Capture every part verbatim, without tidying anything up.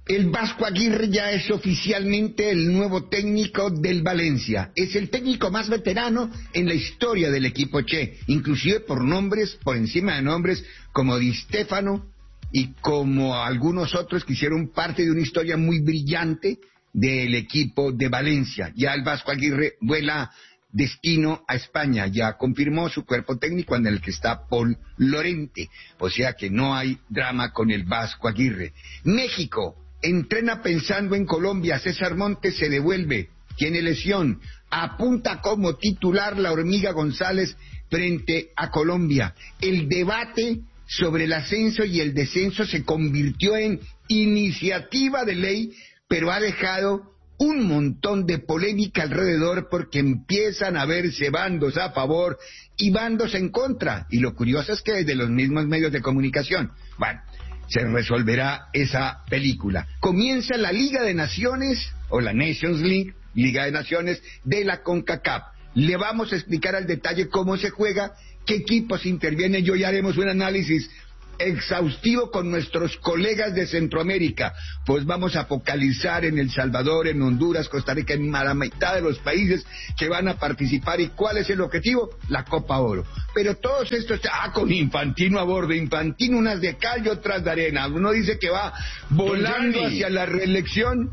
El Vasco Aguirre ya es oficialmente el nuevo técnico del Valencia. Es el técnico más veterano en la historia del equipo Che, inclusive por nombres, por encima de nombres como Di Stéfano y como algunos otros que hicieron parte de una historia muy brillante del equipo de Valencia. Ya el Vasco Aguirre vuela destino a España, ya confirmó su cuerpo técnico en el que está Paul Lorente, o sea que no hay drama con el Vasco Aguirre. México entrena pensando en Colombia. César Montes se devuelve, tiene lesión, apunta como titular la Hormiga González frente a Colombia. El debate sobre el ascenso y el descenso se convirtió en iniciativa de ley, pero ha dejado un montón de polémica alrededor porque empiezan a verse bandos a favor y bandos en contra. Y lo curioso es que desde los mismos medios de comunicación. Bueno, se resolverá esa película. Comienza la Liga de Naciones, o la Nations League, Liga de Naciones, de la CONCACAF. Le vamos a explicar al detalle cómo se juega, qué equipos intervienen, y hoy haremos un análisis exhaustivo con nuestros colegas de Centroamérica, pues vamos a focalizar en El Salvador, en Honduras, Costa Rica, en la mitad de los países que van a participar. ¿Y cuál es el objetivo? La Copa Oro. Pero todos estos, ah, con Infantino a bordo, Infantino unas de cal y otras de arena. Uno dice que va volando hacia la reelección,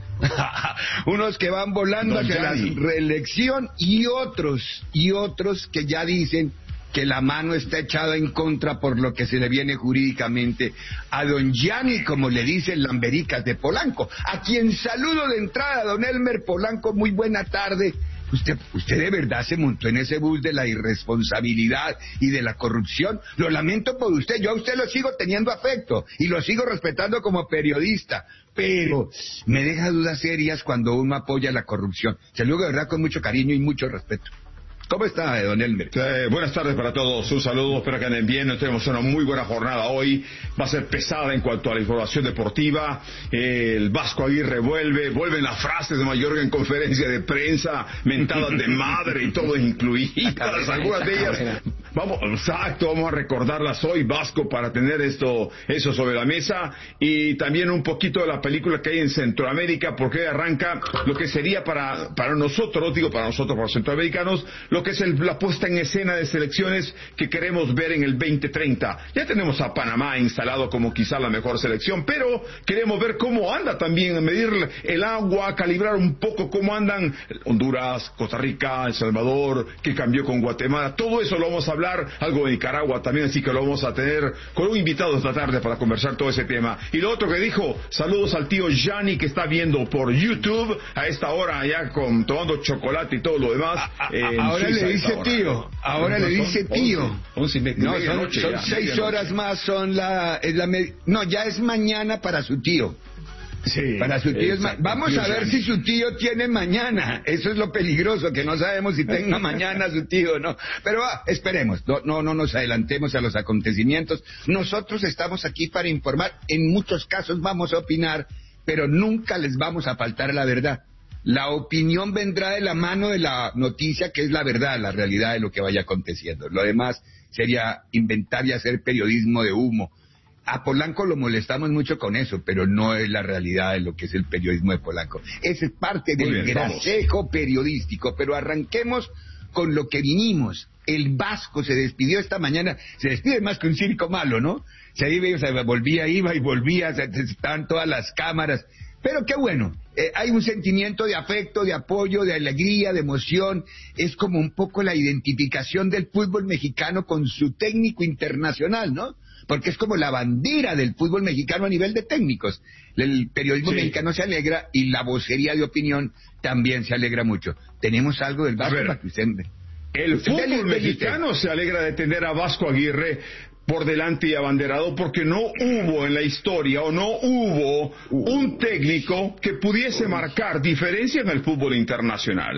unos que van volando Don hacia Gianni. la reelección y otros, y otros que ya dicen que la mano está echada en contra por lo que se le viene jurídicamente a don Gianni, como le dicen Lambericas de Polanco, a quien saludo de entrada. Don Elmer Polanco, muy buena tarde. Usted, usted de verdad se montó en ese bus de la irresponsabilidad y de la corrupción. Lo lamento por usted, yo a usted lo sigo teniendo afecto y lo sigo respetando como periodista, pero me deja dudas serias cuando uno apoya la corrupción. Se lo digo de verdad con mucho cariño y mucho respeto. ¿Cómo está, don Elmer? Eh, buenas tardes para todos, un saludo, espero que anden bien. Tenemos una muy buena jornada hoy, va a ser pesada en cuanto a la información deportiva. Eh, el Vasco Aguirre vuelve, vuelven las frases de Mayorga en conferencia de prensa, mentadas de madre y todo incluidas, algunas de ellas. Vamos, exacto, vamos a recordarlas hoy, Vasco, para tener esto, eso sobre la mesa, y también un poquito de la película que hay en Centroamérica, porque arranca lo que sería para, para nosotros, digo para nosotros, para los centroamericanos, lo que es el, la puesta en escena de selecciones que queremos ver en el veinte treinta. Ya tenemos a Panamá instalado como quizá la mejor selección, pero queremos ver cómo anda también, medir el agua, calibrar un poco cómo andan Honduras, Costa Rica, El Salvador, que cambió con Guatemala. Todo eso lo vamos a hablar, algo de Nicaragua también, así que lo vamos a tener con un invitado esta tarde para conversar todo ese tema. Y lo otro que dijo, saludos al tío Gianni que está viendo por YouTube a esta hora ya con, tomando chocolate y todo lo demás. A, a, eh, ahora Suiza, le dice tío, ahora le dice tío. once, once, no, son, son ya, seis horas más, son la, es la med... no, ya es mañana para su tío. Sí, para su tío es ma... Vamos a ver si su tío tiene mañana. Eso es lo peligroso, que no sabemos si tenga mañana su tío o no. Pero ah, esperemos, no, no, no nos adelantemos a los acontecimientos. Nosotros estamos aquí para informar. En muchos casos vamos a opinar, pero nunca les vamos a faltar a la verdad. La opinión vendrá de la mano de la noticia, que es la verdad, la realidad de lo que vaya aconteciendo. Lo demás sería inventar y hacer periodismo de humo. A Polanco lo molestamos mucho con eso, pero no es la realidad de lo que es el periodismo de Polanco. Es parte del gracejo periodístico, pero arranquemos con lo que vinimos. El Vasco se despidió esta mañana, se despide más que un circo malo, ¿no? Se iba, se volvía, iba y volvía, se, se, estaban todas las cámaras. Pero qué bueno, eh, hay un sentimiento de afecto, de apoyo, de alegría, de emoción. Es como un poco la identificación del fútbol mexicano con su técnico internacional, ¿no? Porque es como la bandera del fútbol mexicano a nivel de técnicos. El periodismo sí. mexicano se alegra y la vocería de opinión también se alegra mucho. Tenemos algo del Vasco para que usted... El usted fútbol mexicano se alegra de tener a Vasco Aguirre por delante y abanderado, porque no hubo en la historia o no hubo un técnico que pudiese marcar diferencia en el fútbol internacional.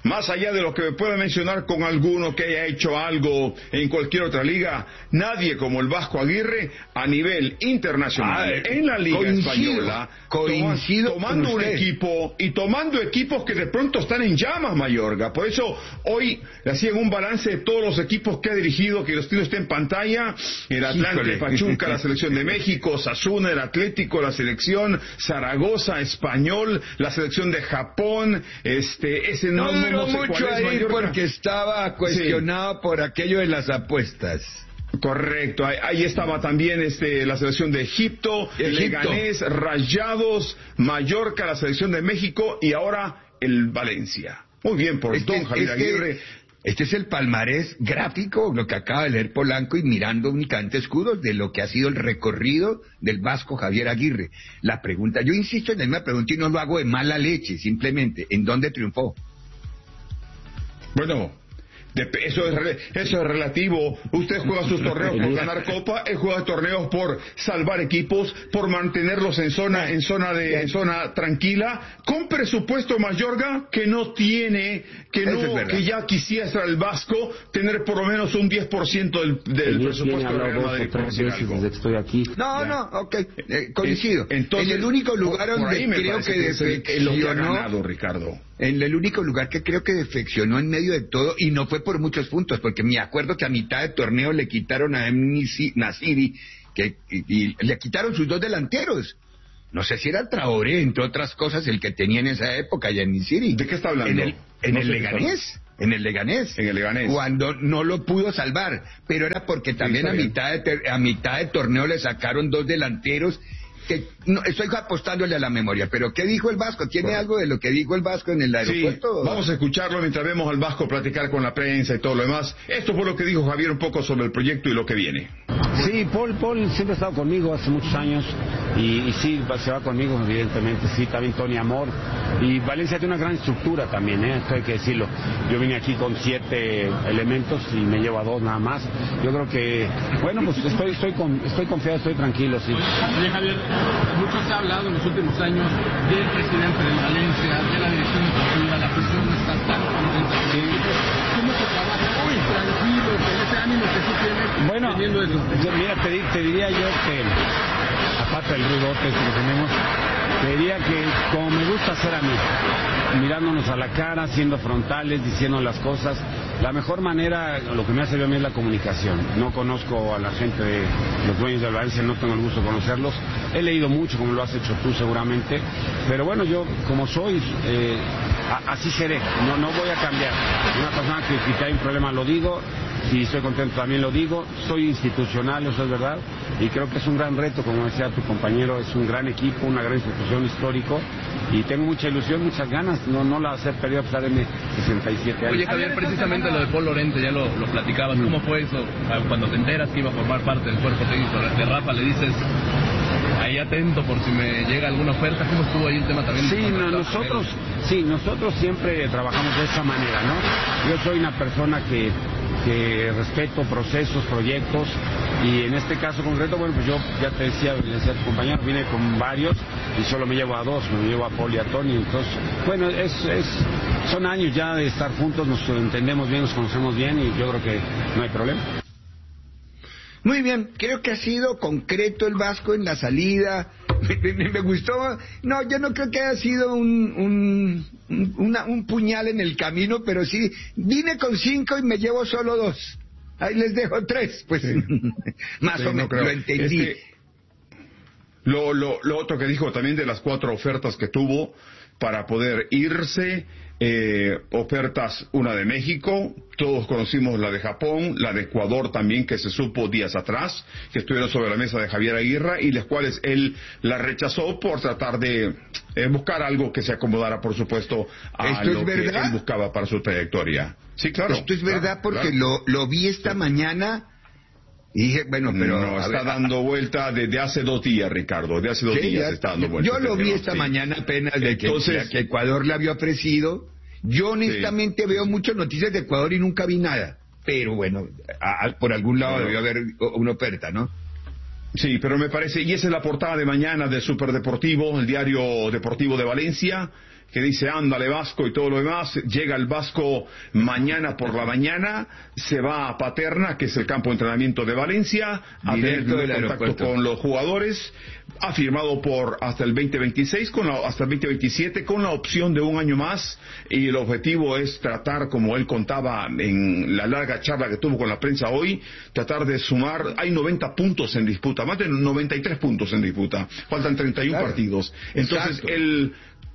más allá de lo que me pueda mencionar con alguno que haya hecho algo en cualquier otra liga, nadie como el Vasco Aguirre a nivel internacional, ah, en la Liga coincido, Española, coincido toma, tomando un equipo y tomando equipos que de pronto están en llamas, Mayorga. Por eso hoy le hacían un balance de todos los equipos que ha dirigido, que los tíos estén en pantalla: el Atlante, Pachuca, la selección de México, Osasuna, el Atlético, la selección, Zaragoza, Español, la selección de Japón, este, ese no, no, no sé mucho ahí, Mayorga, porque estaba cuestionado sí. por aquello de las apuestas. Correcto, ahí, ahí estaba también este, la selección de Egipto, Egipto, Leganés, Rayados, Mallorca, la selección de México y ahora el Valencia. Muy bien por es don que, Javier es Aguirre. Que... Este es el palmarés gráfico, lo que acaba de leer Polanco, y mirando únicamente escudos de lo que ha sido el recorrido del Vasco Javier Aguirre. La pregunta, yo insisto en la misma pregunta y no lo hago de mala leche, simplemente, ¿en dónde triunfó? Bueno, de, eso, es, eso es relativo. Usted juega sus torneos por ganar copa, él juega torneos por salvar equipos, por mantenerlos en zona, en zona de, en zona tranquila, con presupuesto, Mayorga, que no tiene, que no, es que ya quisiera el Vasco tener por lo menos un diez por ciento del, del presupuesto de Real Madrid. Desde que estoy aquí. No, ya. no, ok, eh, coincido. Entonces, en el único lugar por, por donde creo que, que defeccionó, lo que ha ganado, Ricardo. En el único lugar que creo que defeccionó en medio de todo, y no fue por muchos puntos, porque me acuerdo que a mitad de torneo le quitaron a Nasiri, que y, y le quitaron sus dos delanteros. No sé si era Traoré, entre otras cosas, el que tenía en esa época ya en Nasiri. ¿De qué está hablando? En el, en no el Leganés. En el Leganés. En el Leganés. Cuando no lo pudo salvar, pero era porque también sí, a mitad de ter, a mitad de torneo le sacaron dos delanteros. Que no, estoy apostándole a la memoria, pero ¿qué dijo el Vasco? ¿Tiene bueno. algo de lo que dijo el Vasco en el aeropuerto? Sí, vamos a escucharlo mientras vemos al Vasco platicar con la prensa y todo lo demás. Esto fue lo que dijo Javier un poco sobre el proyecto y lo que viene. Sí, Paul, Paul siempre ha estado conmigo hace muchos años y, y sí, se va conmigo evidentemente, sí, también Tony Amor. Y Valencia tiene una gran estructura también, ¿eh? Esto hay que decirlo. Yo vine aquí con siete elementos y me llevo a dos nada más. Yo creo que, bueno, pues estoy, estoy, con, estoy confiado, estoy tranquilo, sí. Oye, Javier, mucho se ha hablado en los últimos años del presidente de Valencia, de la dirección deportiva, la presión no está tan contenta. ¿Cómo se trabaja hoy tranquilo, con ese ánimo que tú tienes? Bueno, teniendo eso? Yo, mira, te, te diría yo que, aparte del ruidote que tenemos, te diría que como me gusta hacer a mí, mirándonos a la cara, siendo frontales, diciendo las cosas, la mejor manera, lo que me ha servido a mí es la comunicación. No conozco a la gente de los dueños de Valencia, no tengo el gusto de conocerlos. He leído mucho, como lo has hecho tú seguramente, pero bueno, yo como soy, eh, a, así seré, no, no voy a cambiar. Una persona que si hay un problema lo digo, si estoy contento también lo digo, soy institucional, eso es verdad, y creo que es un gran reto, como decía tu compañero, es un gran equipo, una gran institución histórico, y tengo mucha ilusión, muchas ganas, no, no la hacer perder a pesar de mis sesenta y siete años. Oye, Javier, precisamente lo de Paul Lorente, ya lo, lo platicabas, ¿cómo fue eso? Cuando te enteras que iba a formar parte del cuerpo técnico de Rafa, le dices, ahí atento por si me llega alguna oferta, ¿cómo estuvo ahí el tema también? Sí, no, nosotros, sí, nosotros siempre trabajamos de esa manera, ¿no? Yo soy una persona que que respeto procesos, proyectos, y en este caso concreto, bueno, pues yo ya te decía, le decía a tu compañero, vine con varios y solo me llevo a dos, me llevo a Paul y a Tony, entonces, bueno, es, es, son años ya de estar juntos, nos entendemos bien, nos conocemos bien y yo creo que no hay problema. Muy bien, creo que ha sido concreto el Vasco en la salida. Me, me, me gustó. No, yo no creo que haya sido un, un, un, una, un puñal en el camino, pero sí, vine con cinco y me llevo solo dos. Ahí les dejo tres, pues sí. Más sí, o menos, no lo entendí. Este, lo, lo, lo otro que dijo también de las cuatro ofertas que tuvo para poder irse, eh, ofertas, una de México, todos conocimos la de Japón, la de Ecuador también, que se supo días atrás, que estuvieron sobre la mesa de Javier Aguirre, y las cuales él la rechazó por tratar de eh, buscar algo que se acomodara, por supuesto, a ¿Esto lo es que verdad? él buscaba para su trayectoria. Sí, claro. Esto es verdad, claro, porque claro. Lo, lo vi esta sí. mañana. Y dije, bueno, pero... No, está ver, dando vuelta desde hace dos días, Ricardo, de hace dos sí, días ya, está dando vuelta. Yo lo vi esta sí. mañana apenas de Entonces, que, que Ecuador le había ofrecido. Yo honestamente sí. veo muchas noticias de Ecuador y nunca vi nada. Pero bueno, a, a, por algún lado bueno. debió haber una oferta, ¿no? Sí, pero me parece, y esa es la portada de mañana del Superdeportivo, el diario deportivo de Valencia, que dice ándale Vasco y todo lo demás. Llega el Vasco mañana por la mañana, se va a Paterna, que es el campo de entrenamiento de Valencia, a tener contacto con los jugadores. Ha firmado por hasta el veinte veintiséis, con la, hasta el veinte veintisiete, con la opción de un año más, y el objetivo es tratar, como él contaba en la larga charla que tuvo con la prensa hoy, tratar de sumar. Hay noventa puntos en disputa, más de noventa y tres puntos en disputa, faltan treinta y uno claro. partidos, entonces Exacto. él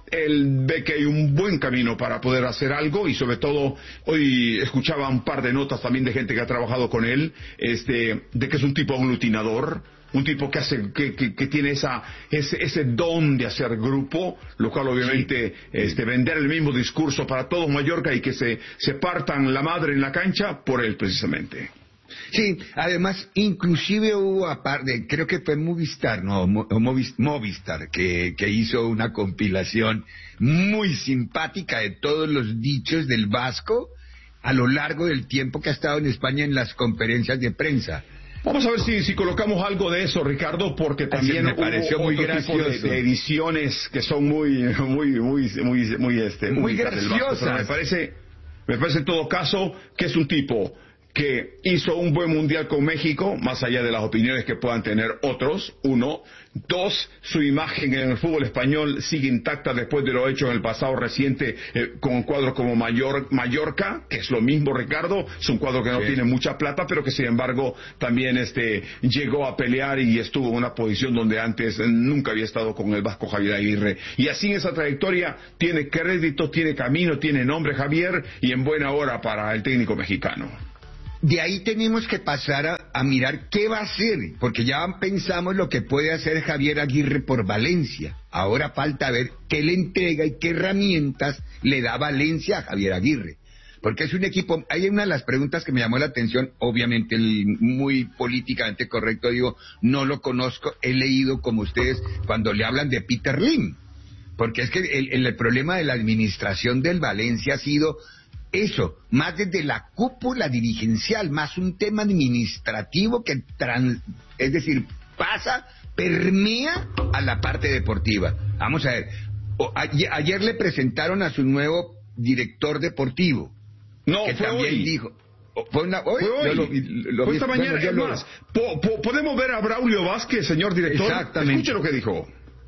él ve que hay un buen camino para poder hacer algo, y sobre todo hoy escuchaba un par de notas también de gente que ha trabajado con él, este, de que es un tipo aglutinador, un tipo que hace, que, que, que tiene esa, ese, ese don de hacer grupo, lo cual obviamente, sí. este, vender el mismo discurso para todo Mallorca y que se, se partan la madre en la cancha por él precisamente. Sí, además, inclusive hubo aparte, creo que fue Movistar, no, Movistar, que, que hizo una compilación muy simpática de todos los dichos del Vasco a lo largo del tiempo que ha estado en España en las conferencias de prensa. Vamos a ver si, si colocamos algo de eso, Ricardo, porque también me pareció hubo muy otro gracioso. tipo de, de ediciones que son muy, muy, muy, muy, muy, este, muy graciosas. Me parece, me parece en todo caso que es un tipo que hizo un buen mundial con México, más allá de las opiniones que puedan tener otros, uno. Dos, su imagen en el fútbol español sigue intacta después de lo hecho en el pasado reciente eh, con cuadros como Mayor, Mallorca, que es lo mismo, Ricardo, es un cuadro que no sí. tiene mucha plata, pero que sin embargo también este llegó a pelear y estuvo en una posición donde antes nunca había estado con el Vasco Javier Aguirre. Y así en esa trayectoria tiene crédito, tiene camino, tiene nombre Javier, y en buena hora para el técnico mexicano. De ahí tenemos que pasar a, a mirar qué va a hacer, porque ya pensamos lo que puede hacer Javier Aguirre por Valencia. Ahora falta ver qué le entrega y qué herramientas le da Valencia a Javier Aguirre. Porque es un equipo, hay una de las preguntas que me llamó la atención, obviamente el muy políticamente correcto, digo, no lo conozco, he leído como ustedes cuando le hablan de Peter Lim. Porque es que el, el problema de la administración del Valencia ha sido eso, más desde la cúpula dirigencial, más un tema administrativo que, trans, es decir, pasa, permea a la parte deportiva. Vamos a ver, o, ayer, ayer le presentaron a su nuevo director deportivo. No, que fue también hoy. dijo, ¿Fue, una, hoy? fue hoy. Lo, lo, lo, fue esta bueno, mañana, es lo, más, po, po, ¿podemos ver a Braulio Vázquez, señor director? Exactamente. Escuche lo que dijo.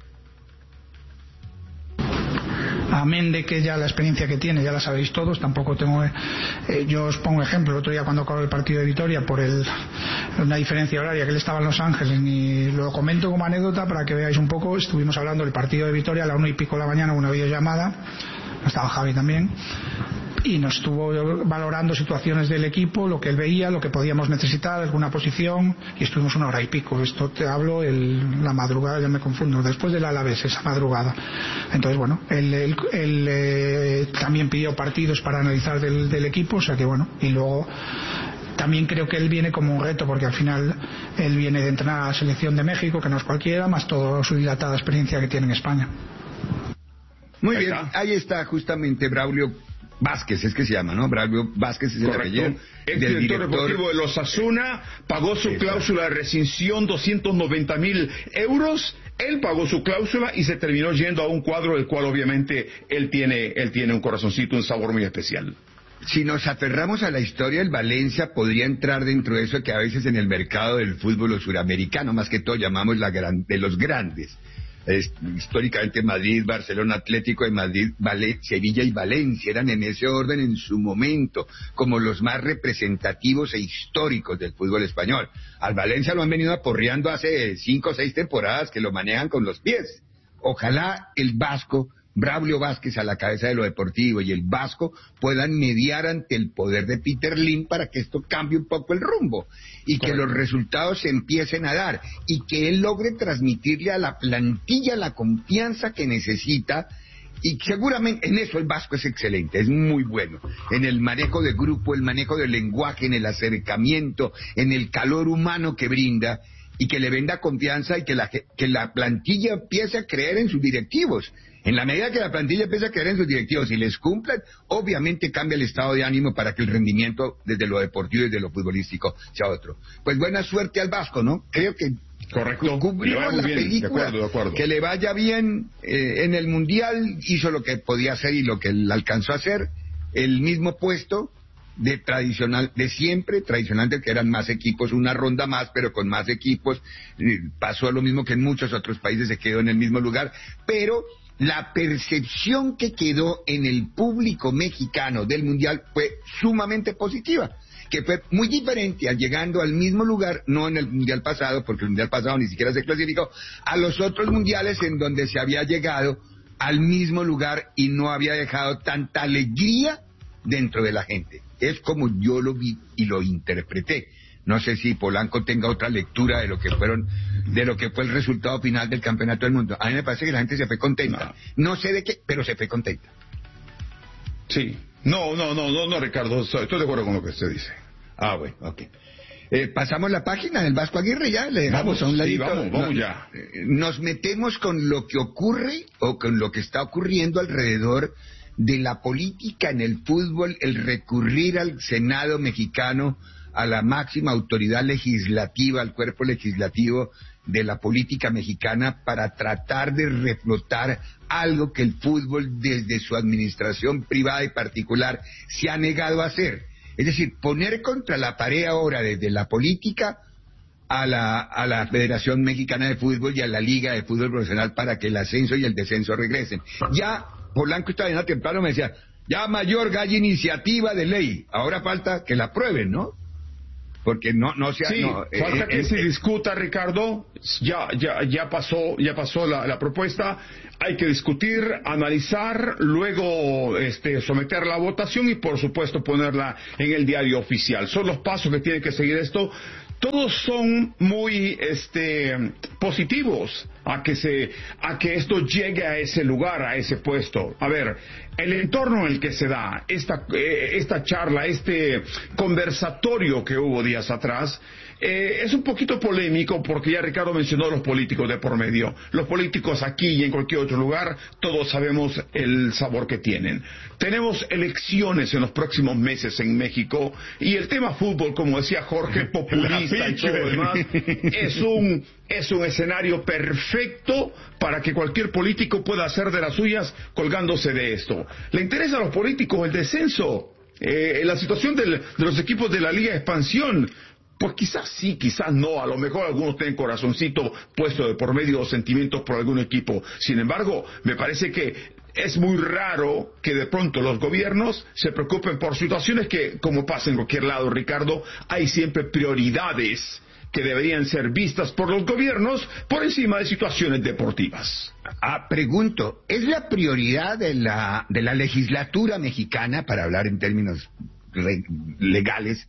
Amén de que ya la experiencia que tiene, ya la sabéis todos, tampoco tengo... Eh, yo os pongo ejemplo, el otro día cuando acabó el partido de Vitoria, por el, una diferencia horaria, que él estaba en Los Ángeles, ni lo comento como anécdota para que veáis un poco, estuvimos hablando del partido de Vitoria a la una y pico de la mañana, una videollamada, estaba Javi también, y nos estuvo valorando situaciones del equipo, lo que él veía, lo que podíamos necesitar, alguna posición, y estuvimos una hora y pico. Esto te hablo el, la madrugada, ya me confundo, después del Alavés, esa madrugada. Entonces, bueno, él, él, él eh, también pidió partidos para analizar del, del equipo, o sea que bueno, y luego también creo que él viene como un reto, porque al final él viene de entrenar a la selección de México, que no es cualquiera, más toda su dilatada experiencia que tiene en España. Muy bien, ahí está justamente Braulio Vázquez, es que se llama, ¿no? Braulio Vázquez es el apellido. El director, director deportivo de los Osasuna pagó su Exacto. cláusula de rescisión, doscientos noventa mil euros. Él pagó su cláusula y se terminó yendo a un cuadro del cual obviamente él tiene, él tiene un corazoncito, un sabor muy especial. Si nos aferramos a la historia, el Valencia podría entrar dentro de eso que a veces en el mercado del fútbol suramericano, más que todo llamamos la gran, de los grandes. Es, históricamente Madrid, Barcelona, Atlético de Madrid, Vale, Sevilla y Valencia eran en ese orden en su momento como los más representativos e históricos del fútbol español. Al Valencia lo han venido aporreando hace cinco o seis temporadas que lo manejan con los pies. Ojalá el Vasco, Braulio Vázquez a la cabeza de lo deportivo y el Vasco puedan mediar ante el poder de Peter Lim para que esto cambie un poco el rumbo y que los resultados se empiecen a dar y que él logre transmitirle a la plantilla la confianza que necesita. Y seguramente en eso el Vasco es excelente, es muy bueno, en el manejo de grupo, el manejo del lenguaje, en el acercamiento, en el calor humano que brinda, y que le venda confianza y que la, que la plantilla empiece a creer en sus directivos. En la medida que la plantilla empieza a creer en sus directivos y les cumplan, obviamente cambia el estado de ánimo para que el rendimiento desde lo deportivo y desde lo futbolístico sea otro. Pues buena suerte al Vasco, ¿no? Creo que Correcto. Cubrimos la bien, película. de acuerdo, de acuerdo. Que le vaya bien eh, en el Mundial, hizo lo que podía hacer y lo que él alcanzó a hacer. El mismo puesto de tradicional, de siempre, tradicionalmente, que eran más equipos, una ronda más, pero con más equipos. Eh, pasó lo mismo que en muchos otros países, se quedó en el mismo lugar, pero la percepción que quedó en el público mexicano del Mundial fue sumamente positiva, que fue muy diferente al llegando al mismo lugar, no en el Mundial pasado, porque el Mundial pasado ni siquiera se clasificó, a los otros mundiales en donde se había llegado al mismo lugar y no había dejado tanta alegría dentro de la gente. Es como yo lo vi y lo interpreté. No sé si Polanco tenga otra lectura de lo que fueron, de lo que fue el resultado final del campeonato del mundo. A mí me parece que la gente se fue contenta. No, no sé de qué, pero se fue contenta. Sí. No, no, no, no, no, Ricardo, estoy de acuerdo con lo que usted dice. Ah, bueno, ok. Eh, pasamos la página del Vasco Aguirre, ya le dejamos vamos, a un ladito. Sí, vamos, vamos nos, ya. Nos metemos con lo que ocurre o con lo que está ocurriendo alrededor de la política en el fútbol, el recurrir al Senado mexicano, a la máxima autoridad legislativa, al cuerpo legislativo de la política mexicana para tratar de reflotar algo que el fútbol desde su administración privada y particular se ha negado a hacer. Es decir, poner contra la pared ahora desde la política a la, a la Federación Mexicana de Fútbol y a la Liga de Fútbol Profesional para que el ascenso y el descenso regresen. Ya Polanco esta mañana temprano me decía, ya Mayorga hay iniciativa de ley, ahora falta que la aprueben, ¿no? Porque no no se ha, sí, no, falta eh, que eh, se eh, discuta, Ricardo. Ya ya ya pasó ya pasó la, la propuesta. Hay que discutir, analizar, luego este someterla a votación y por supuesto ponerla en el diario oficial. Son los pasos que tiene que seguir esto. Todos son muy este positivos a que se a que esto llegue a ese lugar, a ese puesto. A ver, el entorno en el que se da esta eh, esta charla, este conversatorio que hubo días atrás, eh, es un poquito polémico porque ya Ricardo mencionó a los políticos de por medio. Los políticos aquí y en cualquier otro lugar, todos sabemos el sabor que tienen. Tenemos elecciones en los próximos meses en México y el tema fútbol, como decía Jorge, populista y todo lo demás, es un es un escenario perfecto para que cualquier político pueda hacer de las suyas colgándose de esto. ¿Le interesa a los políticos el descenso? Eh, la situación del, de los equipos de la Liga de Expansión. Pues quizás sí, quizás no, a lo mejor algunos tienen corazoncito puesto de por medio o sentimientos por algún equipo. Sin embargo, me parece que es muy raro que de pronto los gobiernos se preocupen por situaciones que, como pasa en cualquier lado, Ricardo, hay siempre prioridades que deberían ser vistas por los gobiernos por encima de situaciones deportivas. Ah, pregunto, ¿es la prioridad de la, de la legislatura mexicana, para hablar en términos re- legales,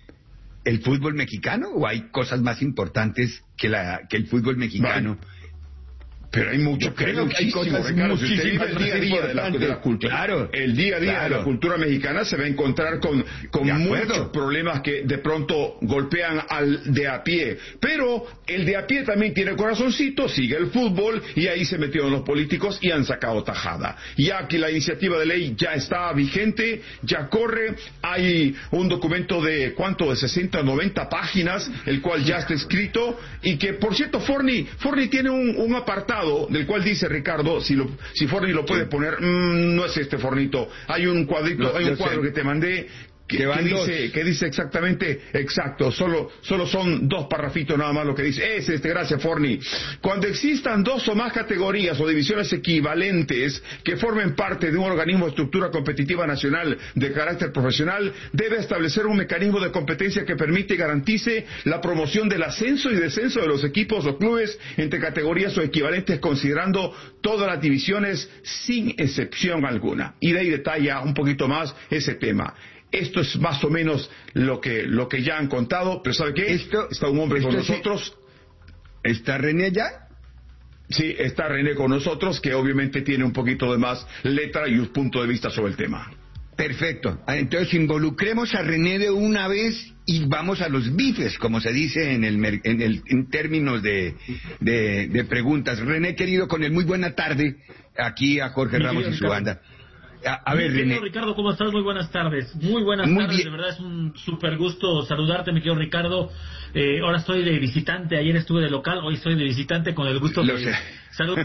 el fútbol mexicano o hay cosas más importantes que la que el fútbol mexicano? Vale. Pero hay mucho, Yo creo que hay cosas Ricardo, si usted muchísimas vive el día a día de la, de la cultura, claro, el día a día claro. de la cultura mexicana se va a encontrar con, con muchos problemas que de pronto golpean al de a pie. Pero el de a pie también tiene corazoncito, sigue el fútbol y ahí se metieron los políticos y han sacado tajada. Ya que la iniciativa de ley ya está vigente, ya corre, hay un documento de ¿cuánto? De sesenta a noventa páginas, el cual ya está escrito y que, por cierto, Forni, Forni tiene un, un apartado del cual dice Ricardo, si lo, si Forni lo puede poner, mmm, no es este Fornito, hay un cuadrito, no, hay un cuadro sé. que te mandé que, que, que dice, que dice exactamente, exacto, solo, solo son dos parrafitos nada más lo que dice, es este, gracias Forni. Cuando existan dos o más categorías o divisiones equivalentes que formen parte de un organismo de estructura competitiva nacional de carácter profesional, debe establecer un mecanismo de competencia que permite y garantice la promoción del ascenso y descenso de los equipos o clubes entre categorías o equivalentes considerando todas las divisiones sin excepción alguna. Y de ahí detalla un poquito más ese tema. Esto es más o menos lo que lo que ya han contado, pero ¿sabe qué? Esto, está un hombre con nosotros. Sí. ¿Está René ya? Sí, está René con nosotros, que obviamente tiene un poquito de más letra y un punto de vista sobre el tema. Perfecto. Entonces involucremos a René de una vez y vamos a los bifes, como se dice en el en, el, en términos de, de, de preguntas. René, querido, con el muy buena tarde aquí a Jorge Ramos y su banda. A, a ver, mi querido René. Ricardo, ¿cómo estás? Muy buenas tardes. Muy buenas Muy tardes, bien. de verdad es un súper gusto saludarte, mi querido Ricardo. Eh, ahora estoy de visitante, ayer estuve de local, hoy estoy de visitante con el gusto Lo de... sé. Salud.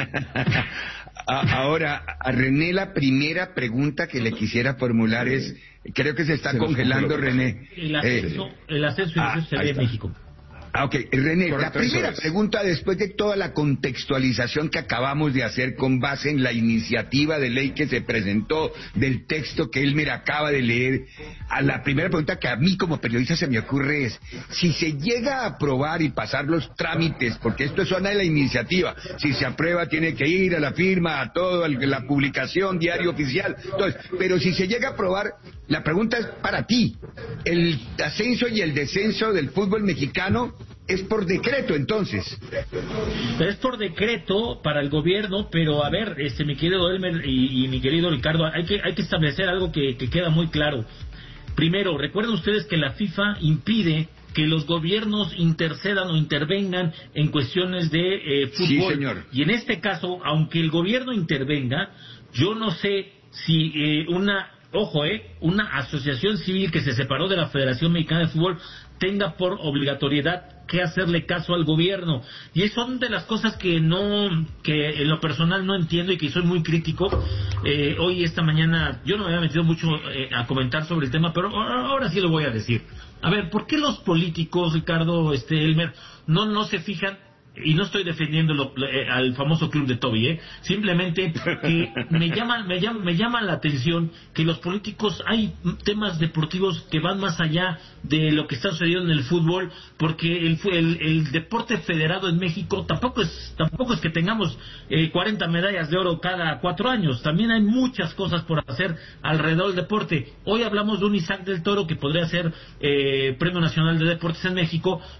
A- Ahora, a René la primera pregunta que le quisiera formular es, creo que se está Se nos congelando congeló. René. El ascenso, Eh, el ascenso y el ah, descenso se ahí ve en está. México. Ah, ok. René, la Correcto, primera eso es. pregunta, después de toda la contextualización que acabamos de hacer con base en la iniciativa de ley que se presentó, del texto que Elmer acaba de leer, a la primera pregunta que a mí como periodista se me ocurre es, si se llega a aprobar y pasar los trámites, porque esto es una de la iniciativa, si se aprueba tiene que ir a la firma, a todo, a la publicación, diario oficial, entonces, pero si se llega a aprobar, la pregunta es para ti, el ascenso y el descenso del fútbol mexicano es por decreto, entonces. Pero es por decreto para el gobierno, pero a ver, este mi querido Elmer y, y mi querido Ricardo, hay que hay que establecer algo que, que queda muy claro. Primero, recuerden ustedes que la FIFA impide que los gobiernos intercedan o intervengan en cuestiones de eh, fútbol. Sí, señor. Y en este caso, aunque el gobierno intervenga, yo no sé si eh, una, ojo, eh, una asociación civil que se separó de la Federación Mexicana de Fútbol tenga por obligatoriedad que hacerle caso al gobierno. Y son de las cosas que no, que en lo personal no entiendo y que soy muy crítico. Eh, hoy, esta mañana, yo no me había metido mucho eh, a comentar sobre el tema, pero ahora sí lo voy a decir. A ver, ¿por qué los políticos, Ricardo, este Elmer, no, no se fijan? Y no estoy defendiendo lo, eh, al famoso club de Toby, ¿eh? Simplemente que me llama, me llama, me llama la atención que los políticos, hay temas deportivos que van más allá de lo que está sucediendo en el fútbol, porque el, el, el deporte federado en México tampoco es, tampoco es que tengamos eh, cuarenta medallas de oro cada cuatro años, también hay muchas cosas por hacer alrededor del deporte. Hoy hablamos de un Isaac del Toro que podría ser eh, Premio Nacional de Deportes en México,